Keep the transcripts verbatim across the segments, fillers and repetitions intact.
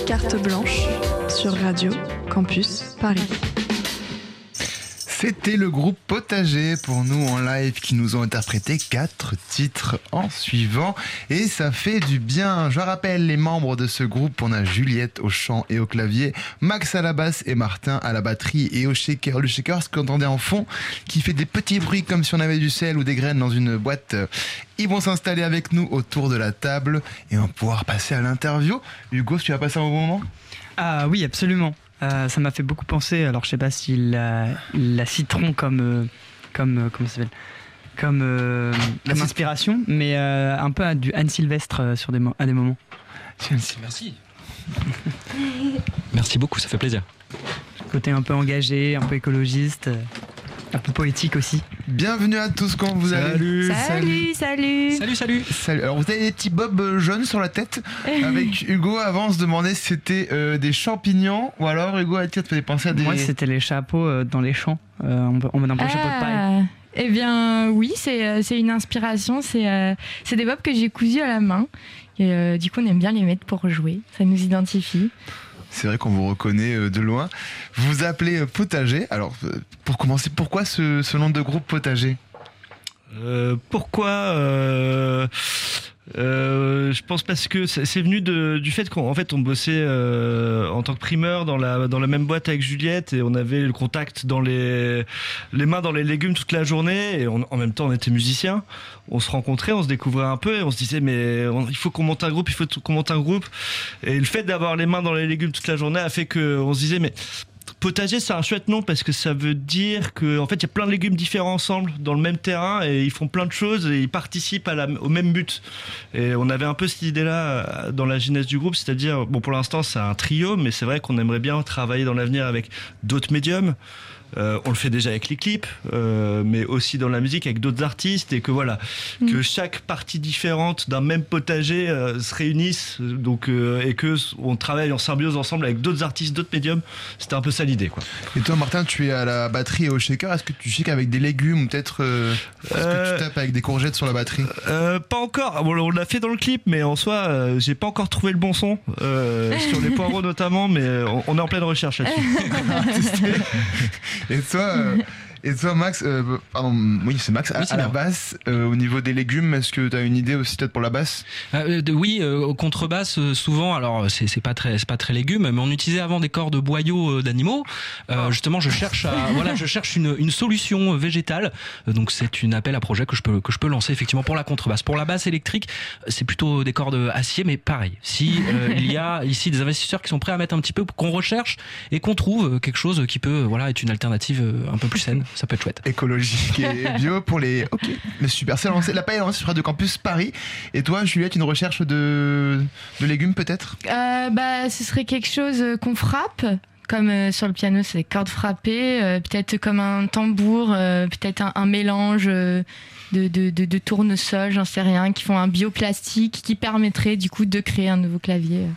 Carte blanche sur Radio Campus Paris. C'était le groupe Potager pour nous en live qui nous ont interprété quatre titres en suivant et ça fait du bien. Je rappelle les membres de ce groupe, on a Juliette au chant et au clavier, Max à la basse et Martin à la batterie et au shaker. Le shaker, ce qu'on entendait en fond, qui fait des petits bruits comme si on avait du sel ou des graines dans une boîte. Ils vont s'installer avec nous autour de la table et on va pouvoir passer à l'interview. Hugo, tu vas passer un bon moment ? Ah oui, absolument. Euh, ça m'a fait beaucoup penser, alors je sais pas si la, la citron comme, euh, comme, euh, comment ça s'appelle comme, euh, comme inspiration, mais euh, un peu à du Anne Sylvestre euh, sur des mo- à des moments. Merci. Merci beaucoup, ça fait plaisir. Côté un peu engagé, un peu écologiste, euh, un peu poétique aussi. Bienvenue à tous, comment vous allez ? Salut. Salut, salut. Salut, salut. Salut. Alors vous avez des petits bobs jaunes sur la tête. Avec Hugo, avant on se demandait si c'était euh, des champignons ou alors Hugo a dit te faisait penser à des... Moi c'était les chapeaux euh, dans les champs, euh, on, on met un peu le chapeau de paille. Eh bien oui, c'est, euh, c'est une inspiration, c'est, euh, c'est des bobs que j'ai cousus à la main. Et, euh, du coup on aime bien les mettre pour jouer, ça nous identifie. C'est vrai qu'on vous reconnaît de loin. Vous vous appelez Potager. Alors, pour commencer, pourquoi ce, ce nom de groupe Potager ? euh, Pourquoi euh, euh, Je pense parce que c'est venu de, du fait qu'en fait on bossait euh, en tant que primeur dans la, dans la même boîte avec Juliette et on avait le contact dans les, les mains dans les légumes toute la journée et on, en même temps on était musiciens. On se rencontrait, on se découvrait un peu et on se disait mais on, il faut qu'on monte un groupe, il faut qu'on monte un groupe. Et le fait d'avoir les mains dans les légumes toute la journée a fait qu'on se disait mais Potager, c'est un chouette nom parce que ça veut dire qu'en en fait, il y a plein de légumes différents ensemble dans le même terrain et ils font plein de choses et ils participent à la, au même but. Et on avait un peu cette idée-là dans la genèse du groupe, c'est-à-dire, bon, pour l'instant, c'est un trio, mais c'est vrai qu'on aimerait bien travailler dans l'avenir avec d'autres médiums. Euh, on le fait déjà avec les clips, euh, mais aussi dans la musique avec d'autres artistes et que voilà, mmh. que chaque partie différente d'un même potager euh, se réunisse donc, euh, et que on travaille en symbiose ensemble avec d'autres artistes, d'autres médiums. C'était un peu ça l'idée, quoi. Et toi, Martin, tu es à la batterie et au shaker. Est-ce que tu shakes avec des légumes ou peut-être euh, est-ce euh, que tu tapes avec des courgettes sur la batterie ? euh, Pas encore. Bon, on l'a fait dans le clip, mais en soi, euh, j'ai pas encore trouvé le bon son euh, sur les poireaux notamment, mais on, on est en pleine recherche là-dessus. Et toi, euh, et toi Max, euh, pardon, oui c'est Max, à, oui, c'est à la basse, euh, au niveau des légumes, est-ce que tu as une idée aussi peut-être pour la basse ? euh, de, Oui, euh, au contrebasse, euh, souvent, alors c'est, c'est, pas très, c'est pas très légumes, mais on utilisait avant des corps de boyaux euh, d'animaux. Euh, oh. Justement, je cherche, à, voilà, je cherche une, une solution végétale, euh, donc c'est une appel à projet que je, peux, que je peux lancer effectivement pour la contrebasse. Pour la basse électrique, c'est plutôt des cordes acier, mais pareil, si euh, il y a ici des investisseurs qui sont prêts à mettre un petit peu, qu'on recherche et qu'on trouve quelque chose qui peut voilà, être une alternative un peu plus saine. Ça peut être chouette. Écologique et bio pour les... Ok, mais super, c'est lancé. La paille est lancée sur Radio Campus Paris. Et toi, Juliette, une recherche de, de légumes peut-être ? euh, bah, Ce serait quelque chose qu'on frappe. Comme euh, sur le piano, c'est des cordes frappées. Euh, peut-être comme un tambour, euh, peut-être un, un mélange euh, de, de, de, de tournesol, j'en sais rien, qui font un bioplastique qui permettrait du coup de créer un nouveau clavier.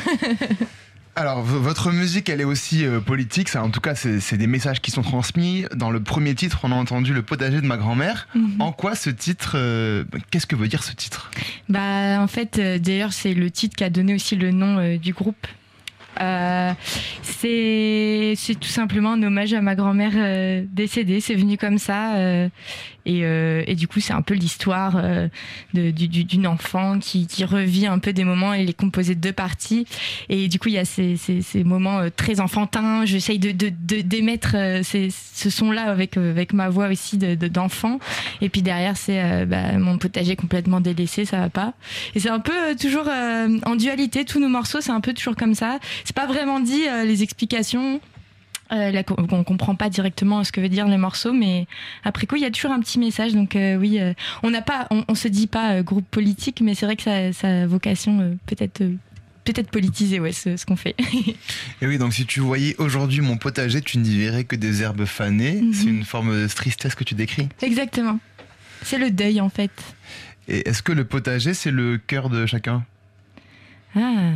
Alors, v- votre musique, elle est aussi euh, politique. Ça, en tout cas, c'est, c'est des messages qui sont transmis. Dans le premier titre, on a entendu Le potager de ma grand-mère. Mm-hmm. En quoi ce titre euh, qu'est-ce que veut dire ce titre ? Bah, en fait, euh, d'ailleurs, c'est le titre qui a donné aussi le nom euh, du groupe. Euh, c'est, c'est tout simplement un hommage à ma grand-mère euh, décédée. C'est venu comme ça. Euh, et, euh, et du coup, c'est un peu l'histoire euh, de, du, d'une enfant qui, qui revit un peu des moments. Elle est composée de deux parties. Et du coup, il y a ces, ces, ces moments euh, très enfantins. J'essaye de, de, de, d'émettre euh, ces, ce son-là avec, euh, avec ma voix aussi de, de, d'enfant. Et puis derrière, c'est euh, bah, mon potager complètement délaissé, ça va pas. Et c'est un peu euh, toujours euh, en dualité. Tous nos morceaux, c'est un peu toujours comme ça. C'est pas vraiment dit euh, les explications. Euh, là, on comprend pas directement ce que veut dire les morceaux, mais après coup, il y a toujours un petit message. Donc euh, oui, euh, on n'a pas, on, on se dit pas euh, groupe politique, mais c'est vrai que ça, ça a vocation euh, peut-être. Euh, peut-être politisé, ouais, ce, ce qu'on fait. Et oui, donc si tu voyais aujourd'hui mon potager, tu n'y verrais que des herbes fanées. Mm-hmm. C'est une forme de tristesse que tu décris. Exactement. C'est le deuil, en fait. Et est-ce que le potager, c'est le cœur de chacun ? Ah.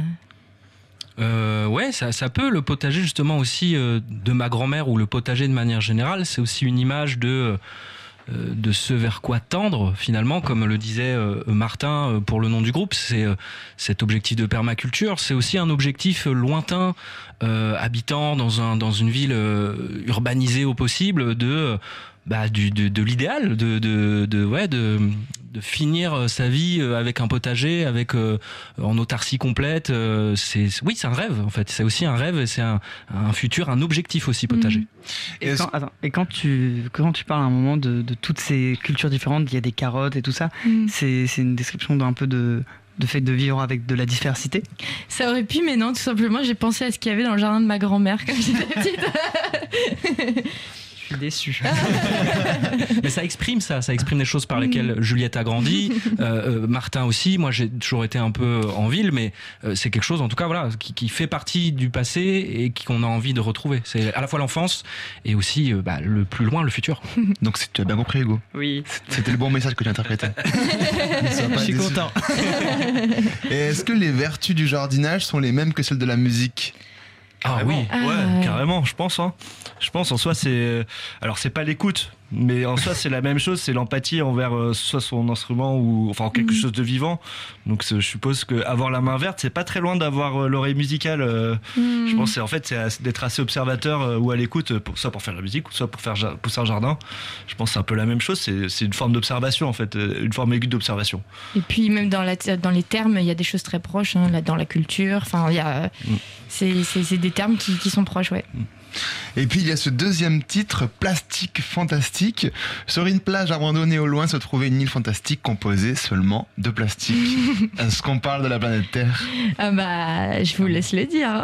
Euh, ouais, ça, ça peut. Le potager, justement, aussi, euh, de ma grand-mère, ou le potager de manière générale, c'est aussi une image de... de ce vers quoi tendre finalement, comme le disait euh, Martin euh, pour le nom du groupe, c'est euh, cet objectif de permaculture, c'est aussi un objectif lointain, euh, habitant dans un dans une ville euh, urbanisée au possible, de bah du de, de l'idéal, de de de ouais de de finir sa vie avec un potager, avec euh, en autarcie complète. Euh, c'est oui, c'est un rêve en fait. C'est aussi un rêve et c'est un, un futur, un objectif aussi potager. Mmh. Et, et, quand, attends, et quand tu quand tu parles à un moment de, de toutes ces cultures différentes, il y a des carottes et tout ça. Mmh. C'est c'est une description d'un peu de de fait de vivre avec de la diversité. Ça aurait pu, mais non, tout simplement, j'ai pensé à ce qu'il y avait dans le jardin de ma grand-mère quand j'étais petite. Je suis déçu. Mais ça exprime ça, ça exprime des choses par lesquelles Juliette a grandi, euh, euh, Martin aussi. Moi, j'ai toujours été un peu en ville, mais euh, c'est quelque chose, en tout cas, voilà, qui, qui fait partie du passé et qu'on a envie de retrouver. C'est à la fois l'enfance et aussi euh, bah, le plus loin, le futur. Donc, tu as bien compris, Hugo. Oui. C'était le bon message que tu interprétais. Je suis déçu. Content. Et est-ce que les vertus du jardinage sont les mêmes que celles de la musique ? Ah oui, ouais, ah, carrément, je pense. Hein. Je pense en soi, c'est. Alors, c'est pas l'écoute, mais en soi, c'est la même chose, c'est l'empathie envers euh, soit son instrument ou enfin quelque mmh. chose de vivant. Donc, je suppose qu'avoir la main verte, c'est pas très loin d'avoir euh, l'oreille musicale. Euh, mmh. Je pense c'est en fait, c'est d'être assez observateur euh, ou à l'écoute, pour, soit pour faire la musique, soit pour faire ja- pousser un jardin. Je pense que c'est un peu la même chose, c'est, c'est une forme d'observation, en fait, une forme aiguë d'observation. Et puis, même dans, la, dans les termes, il y a des choses très proches, hein, là, dans la culture, enfin, il y a. Mmh. C'est, c'est, c'est des termes qui, qui sont proches, ouais. Et puis il y a ce deuxième titre, Plastique Fantastique. Sur une plage abandonnée au loin se trouvait une île fantastique composée seulement de plastique. Est-ce qu'on parle de la planète Terre ? Ah bah, je vous laisse le dire.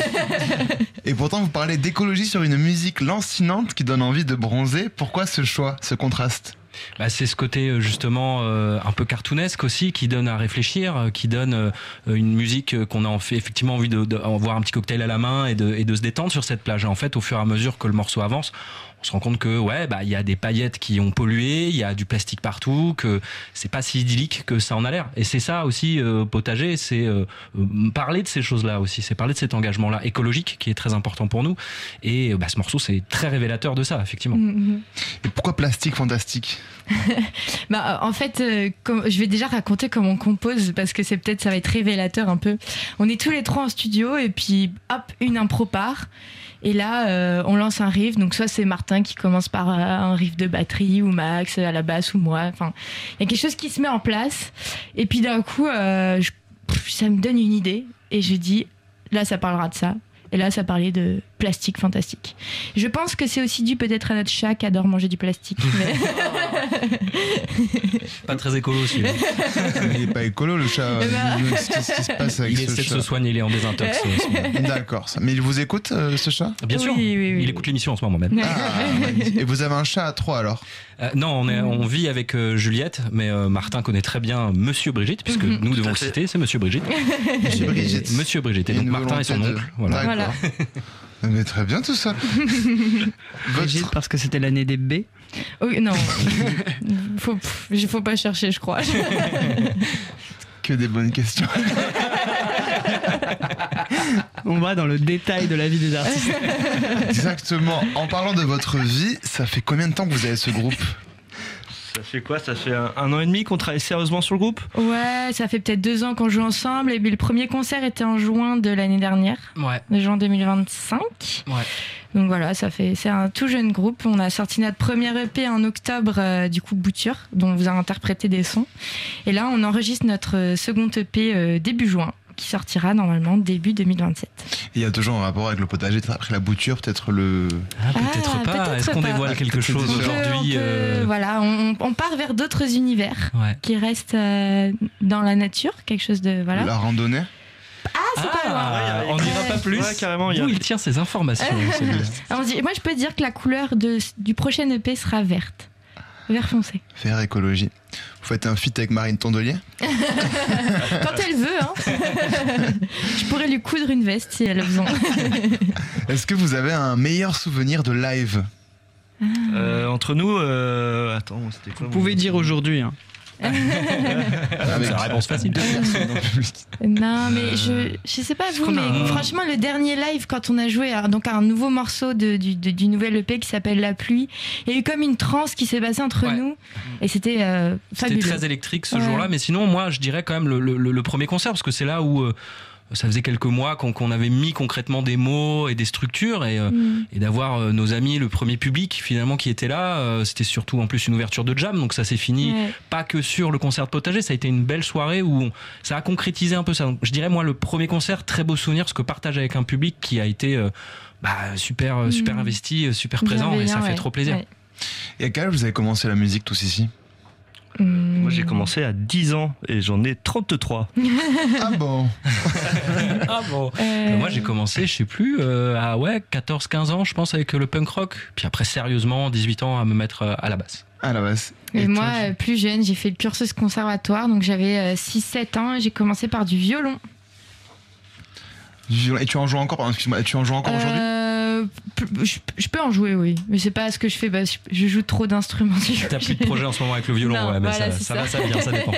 Et pourtant vous parlez d'écologie sur une musique lancinante qui donne envie de bronzer. Pourquoi ce choix, ce contraste ? Bah, c'est ce côté justement euh, un peu cartoonesque aussi qui donne à réfléchir, qui donne euh, une musique qu'on a en fait effectivement envie de, de avoir un petit cocktail à la main et de, et de se détendre sur cette plage. En fait, au fur et à mesure que le morceau avance, on se rend compte que ouais bah il y a des paillettes qui ont pollué, il y a du plastique partout, que c'est pas si idyllique que ça en a l'air. Et c'est ça aussi euh, potager, c'est euh, parler de ces choses-là aussi, c'est parler de cet engagement-là écologique qui est très important pour nous. Et bah ce morceau c'est très révélateur de ça effectivement. Mm-hmm. Et pourquoi Plastique Fantastique ? Bah en fait, euh, comme, je vais déjà raconter comment on compose parce que c'est peut-être ça va être révélateur un peu. On est tous les trois en studio et puis hop une impro part. Et là, euh, on lance un riff. Donc, soit c'est Martin qui commence par euh, un riff de batterie, ou Max à la basse, ou moi. Enfin, il y a quelque chose qui se met en place. Et puis d'un coup, euh, je, pff, ça me donne une idée. Et je dis, là, ça parlera de ça. Et là, ça parlait de plastique fantastique. Je pense que c'est aussi dû peut-être à notre chat qui adore manger du plastique. Mais... pas très écolo aussi. Il n'est pas écolo le chat. Qu'est-ce qui se passe avec il ce essaie chat ? de se soigner, il est en désintox. D'accord. Mais il vous écoute euh, ce chat ? Bien sûr. Oui, oui, oui. Il écoute l'émission en ce moment même. Ah, et vous avez un chat à trois alors ? euh, Non, on, est, on vit avec euh, Juliette, mais euh, Martin connaît très bien Monsieur Brigitte, puisque mm-hmm. nous devons le citer, c'est Monsieur Brigitte. Monsieur Brigitte. Monsieur Brigitte. Et donc Martin et son de... oncle. Voilà. voilà. Mais très bien tout ça. Brigitte parce que c'était l'année des B. Oui, non. faut, faut pas chercher, je crois. Que des bonnes questions. On va dans le détail de la vie des artistes. Exactement. En parlant de votre vie, ça fait combien de temps que vous avez ce groupe ? Ça fait quoi ? Ça fait un, un an et demi qu'on travaille sérieusement sur le groupe ? Ouais, ça fait peut-être deux ans qu'on joue ensemble. Et puis le premier concert était en juin de l'année dernière. Ouais. De juin deux mille vingt-cinq. Ouais. Donc voilà, ça fait, c'est un tout jeune groupe. On a sorti notre premier E P en octobre, euh, du coup Bouture, dont on vous a interprété des sons. Et là, on enregistre notre second E P euh, début juin, qui sortira normalement début deux mille vingt-sept. Il y a toujours un rapport avec le potager, après la bouture, peut-être le... Ah, peut-être ah, pas. Peut-être Est-ce qu'on pas. dévoile quelque chose on aujourd'hui peut, euh... Voilà, on, on part vers d'autres univers ouais. qui restent euh, dans la nature, quelque chose de... Voilà. La randonnée ? Ah, c'est ah, pas loin. On n'ira pas plus. Ouais, carrément. D'où il tient ces informations. Alors, moi, je peux dire que la couleur de, du prochain E P sera verte. Vert foncé. Vert écologie. Vous faites un feat avec Marine Tondelier ? Quand elle veut, hein. Je pourrais lui coudre une veste si elle a besoin. Est-ce que vous avez un meilleur souvenir de live ? euh, Entre nous, euh... attends, c'était quoi ? Vous pouvez dire aujourd'hui. Hein. C'est la réponse facile. Deux personnes dans le public. Non, mais je, je sais pas vous, qu'on mais a- franchement, le dernier live, quand on a joué à, donc à un nouveau morceau de, du, de- du nouvel E P qui s'appelle La Pluie, il y a eu comme une transe qui s'est passée entre Ouais. nous, et c'était euh, C'était fabuleux. très électrique ce Ouais. jour-là, mais sinon, moi, je dirais quand même le, le- le premier concert, parce que c'est là où euh, ça faisait quelques mois qu'on qu'on avait mis concrètement des mots et des structures, et, euh, Mm. et d'avoir euh, nos amis, le premier public finalement qui était là, euh, c'était surtout en plus une ouverture de jam, donc ça s'est fini Ouais. pas que sur le concert de Potager, ça a été une belle soirée où on- ça a concrétisé un peu ça. Donc, je dirais moi le premier concert, très beau souvenir, parce que partage avec un public qui a été euh, bah, super, euh, super Mm. investi, euh, super présent, et ça Bienveillant, fait ouais. trop plaisir. Ouais. Et à quel âge vous avez commencé la musique tous ici? Mm. Moi j'ai commencé à dix ans et j'en ai trente-trois. Ah bon? Ah bon. Euh, Euh, Moi j'ai commencé, je sais plus, euh, à ouais, quatorze quinze ans je pense avec euh, le punk rock. Puis après sérieusement, dix-huit ans à me mettre euh, à la basse. Ah la basse. Et, moi, toi, euh, plus jeune, j'ai fait le cursus conservatoire, donc j'avais six sept ans, et j'ai commencé par du violon. du violon. Et tu en joues encore, pardon, excuse-moi, tu en joues encore aujourd'hui? Euh, p- je, je peux en jouer, oui, mais c'est pas ce que je fais, bah, je, je joue trop d'instruments. T'as plus de projet en ce moment avec le violon, Non, ouais, mais voilà, ça, c'est ça ça. va, ça vient, ça dépend.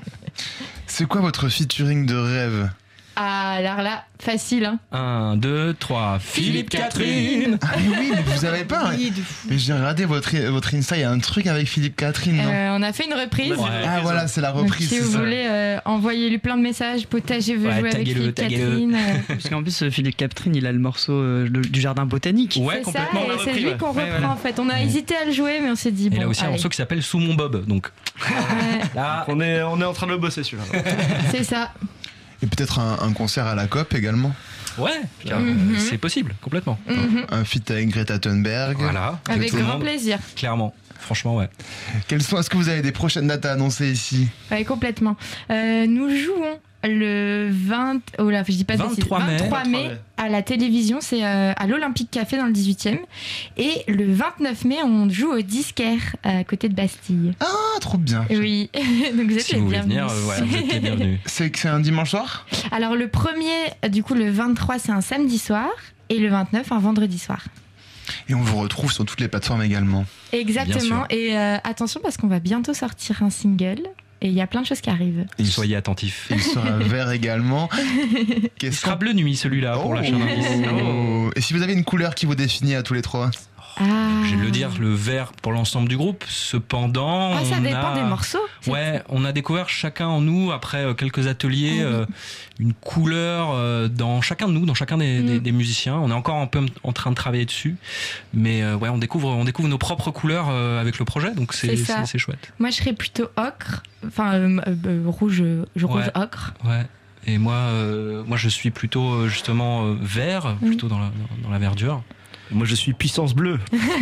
C'est quoi votre featuring de rêve? Ah, alors là, facile, hein. un, deux, trois, Philippe Catherine. Ah mais oui, mais vous avez pas. Oui, de fou. Mais j'ai regardé votre, votre Insta, il y a un truc avec Philippe Catherine, non? Euh, on a fait une reprise. On a fait une Ouais. Ah voilà, c'est la Donc, reprise. si c'est vous ça. voulez, euh, envoyez-lui plein de messages. Potager veut Ouais, jouer avec taguez-le, Philippe taguez-le. Catherine. euh, Parce qu'en plus, euh, Philippe Catherine, il a le morceau euh, le- du jardin botanique. Ouais, c'est ça, complètement. et on l'a c'est repris, lui ouais. qu'on Ouais, reprend voilà. en fait. On a Ouais. hésité à le jouer, mais on s'est dit Et bon. là aussi un allez. morceau qui s'appelle Sous mon bob. Donc Ouais, là, On est, on est en train de le bosser celui-là. c'est ça. Et peut-être un, un concert à la C O P également. ouais, euh, Mhm. c'est possible, complètement. Mhm. Un feat avec Greta Thunberg. Voilà, Avec tout le grand monde, plaisir. clairement. Franchement, ouais. Quelles sont, est-ce que vous avez des prochaines dates à annoncer ici? Ouais, complètement. Euh, nous jouons le vingt. Oh là, je dis pas de bêtises. vingt-trois mai. vingt-trois mai à la télévision, c'est euh, à l'Olympique Café dans le dix-huitième. Et le vingt-neuf mai, on joue au Disquaire à côté de Bastille. Ah, trop bien. Oui, donc vous êtes Si les vous voulez bienvenus. venir, euh, voilà, vous êtes les bienvenus. C'est que c'est un dimanche soir? Alors le premier, euh, du coup le vingt-trois, c'est un samedi soir. Et le vingt-neuf, un vendredi soir. Et on vous retrouve sur toutes les plateformes également. Exactement. Et euh, attention parce qu'on va bientôt sortir un single. Et il y a plein de choses qui arrivent. Il, Soyez attentifs. il sera vert également. Il Qu'est-ce sera bleu nuit celui-là pour lâcher un indice. Oh. Et si vous avez une couleur qui vous définit à tous les trois? Ah. Je vais le dire, le vert pour l'ensemble du groupe. Cependant, Ah, ça on dépend a... des morceaux. C'est- Ouais, on a découvert chacun en nous, après euh, quelques ateliers, Mhm. euh, une couleur euh, dans chacun de nous, dans chacun des, des- Mhm. des musiciens. On est encore un peu en train de travailler dessus, mais euh, ouais, on découvre, on découvre nos propres couleurs euh, avec le projet, donc c'est C'est ça. c'est- c'est chouette. Moi, je serais plutôt ocre. Enfin, euh, euh, rouge, euh, rouge Ouais. ocre. Ouais. Et moi, euh, moi, je suis plutôt euh, justement euh, vert, Mhm. plutôt dans la, dans, dans la verdure. Moi je suis puissance bleue.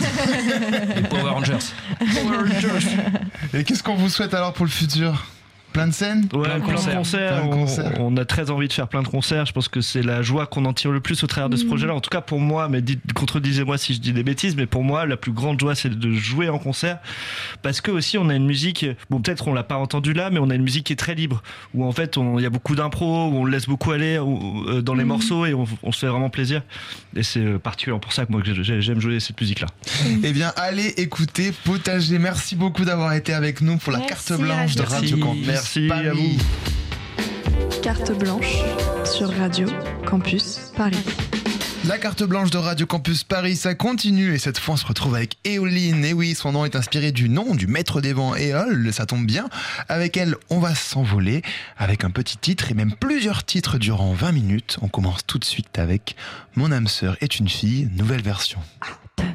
Les Power Rangers. Et qu'est-ce qu'on vous souhaite alors pour le futur? Plein de scènes? Ouais, Plein de plein de concerts. concerts. Plein de On- concerts. On, a très envie de faire plein de concerts. Je pense que c'est la joie qu'on en tire le plus au travers de ce Mhm. projet-là. En tout cas pour moi, mais dites, contredisez-moi si je dis des bêtises, mais pour moi, la plus grande joie, c'est de jouer en concert. Parce que aussi, on a une musique, bon, peut-être on l'a pas entendu là, mais on a une musique qui est très libre. Où en fait, on- il y a beaucoup d'impro, où on laisse beaucoup aller où- euh, dans les Mhm. morceaux et on, on se fait vraiment plaisir. Et c'est euh, particulièrement pour ça que moi, que j'ai- j'aime jouer cette musique-là. Eh bien, allez écouter Potager. Merci beaucoup d'avoir été avec nous pour la Merci, carte blanche de Radio Radio Campus. Campus. Merci Paris. à vous. Carte blanche sur Radio Campus Paris. La carte blanche de Radio Campus Paris, ça continue et cette fois on se retrouve avec Éoline. Et oui, son nom est inspiré du nom du maître des vents Éole, ça tombe bien. Avec elle, on va s'envoler avec un petit titre et même plusieurs titres durant vingt minutes. On commence tout de suite avec Mon âme sœur est une fille, nouvelle version.